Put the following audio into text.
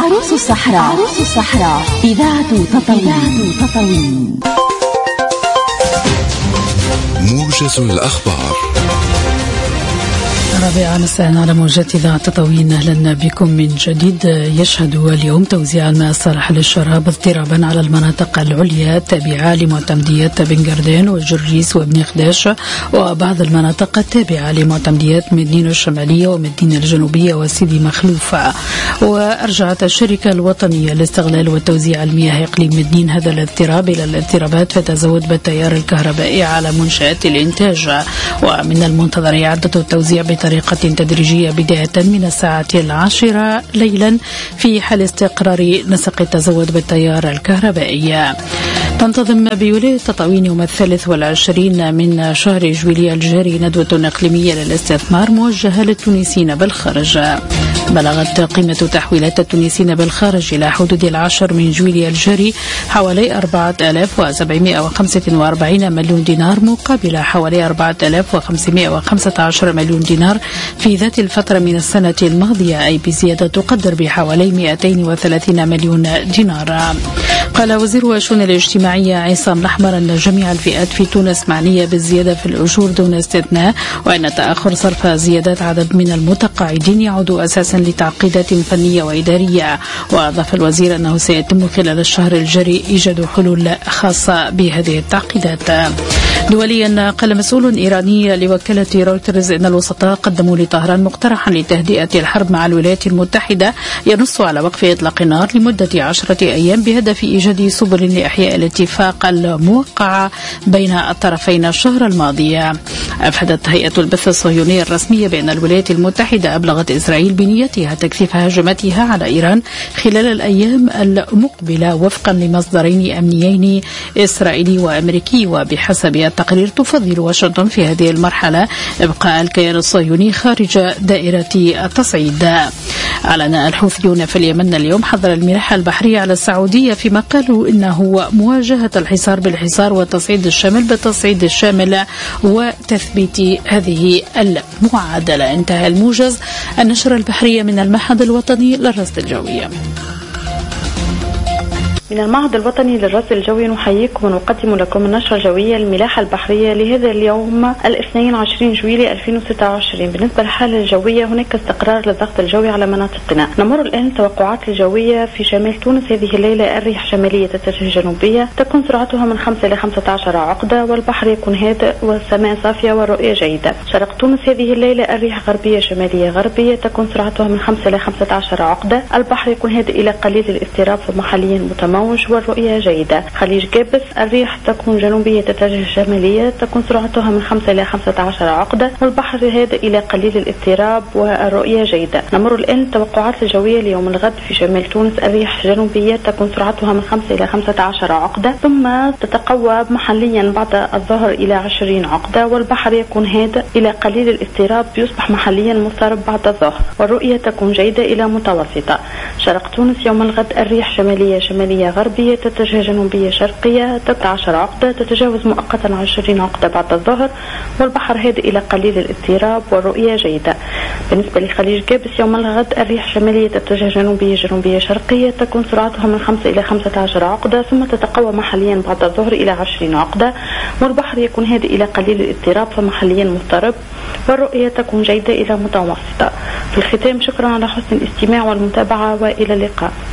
عروس الصحراء إذاعة تطاوين. موجز الأخبار 4 مساء على موجات إذاعة تطاوين. أهلا بكم من جديد. يشهد اليوم توزيع الماء الصالح للشراب اضطرابا على المناطق العليا التابعة لمعتمديات بنغردين وجرجيس وابن خداش وبعض المناطق التابعة لمعتمديات مدينة الشمالية ومدينة الجنوبية وسيدي مخلوفة. وأرجعت الشركة الوطنية لاستغلال وتوزيع المياه إقليم مدين هذا الاضطراب إلى الاضطرابات في تزود بالتيار الكهربائي على منشآت الإنتاج، ومن المنتظر إعادة التوزيع بطريقة تدريجية بداية من الساعة 10 ليلا في حال استقرار نسق التزود بالتيار الكهربائي. تنتظم بولاية تطاوين يوم 23 من شهر جويلية الجاري ندوة إقليمية للاستثمار موجهة للتونسيين بالخارج. بلغت قيمة تحويلات التونسيين بالخارج إلى حدود 10 من جويلية الجاري حوالي 4745 مليون دينار مقابل حوالي 4515 مليون دينار في ذات الفترة من السنة الماضية، أي بزيادة تقدر بحوالي 230 مليون دينار. قال وزير الشؤون الاجتماعية عصام الأحمر أن جميع الفئات في تونس معنية بالزيادة في الأجور دون استثناء، وأن تأخر صرف زيادات عدد من المتقاعدين يعود أساسا لتعقيدات فنية وإدارية. وأضاف الوزير أنه سيتم خلال الشهر الجاري إيجاد حلول خاصة بهذه التعقيدات. دوليا، قال مسؤول إيراني لوكالة رويترز أن الوسطاء قدموا لطهران مقترحا لتهدئة الحرب مع الولايات المتحدة ينص على وقف إطلاق النار لمدة 10 أيام بهدف إيجاد سبل لإحياء الاتفاق الموقع بين الطرفين الشهر الماضي. أفادت هيئة البث الصهيوني الرسمية بأن الولايات المتحدة أبلغت إسرائيل بنيتها تكثيف هجماتها على إيران خلال الأيام المقبلة وفقا لمصدرين أمنيين إسرائيلي وأمريكي. وبحسب التقرير تفضل واشنطن في هذه المرحلة إبقاء الكيان الصهيوني خارج دائرة التصعيد. أعلن الحوثيون في اليمن اليوم حظر الملاحة البحرية على السعودية، فيما قالوا إنه مواجهة الحصار بالحصار والتصعيد الشامل بالتصعيد الشامل وتثبيت هذه المعادلة. انتهى الموجز. النشرة البحرية من المعهد الوطني للرصد الجوي. من المعهد الوطني للرصد الجوي نحييكم ونقدم لكم النشرة الجوية للملاحة البحرية لهذا اليوم 22 جويلية 2026. بالنسبة للحالة الجوية هناك استقرار للضغط الجوي على مناطقنا. نمر الآن التوقعات الجوية في شمال تونس. هذه الليلة الريح شمالية تتجه جنوبية تكون سرعتها من 5 إلى 15 عقدة، والبحر يكون هادئ والسماء صافية والرؤية جيدة. شرق تونس هذه الليلة الريح غربية شمالية غربية تكون سرعتها من 5 إلى 15 عقدة، البحر يكون هادئ إلى قليل الاضطراب ومحليا متموج والرؤية جيدة. خليج جابس الريح تكون جنوبية تتجه شمالية تكون سرعتها من 5 إلى 15 عقدة، والبحر هادئ إلى قليل الاضطراب والرؤية جيدة. نمر الآن التوقعات الجوية ليوم الغد في شمال تونس. الريح جنوبية تكون سرعتها من 5 إلى 15 عقدة، ثم تتقوى محليا بعد الظهر إلى 20 عقدة، والبحر يكون هادئ إلى قليل الاضطراب يصبح محليا مضطرب بعد الظهر، والرؤية تكون جيدة إلى متوسطة. شرق تونس يوم الغد الريح شمالية غربية تتجه جنوبية شرقية 13 عقدة تتجاوز مؤقتا 20 عقدة بعد الظهر، والبحر هادئ إلى قليل الاضطراب والرؤية جيدة. بالنسبة لخليج جابس يوم الغد الريح شمالية تتجه جنوبية شرقية تكون سرعتها من 5 إلى 15 عقدة، ثم تتقوى محليا بعد الظهر إلى 20 عقدة، والبحر يكون هادئ إلى قليل الاضطراب فمحليا مضطرب، والرؤية تكون جيدة إلى متوسطة. في الختام شكرا على حسن الاستماع والمتابعة، وإلى اللقاء.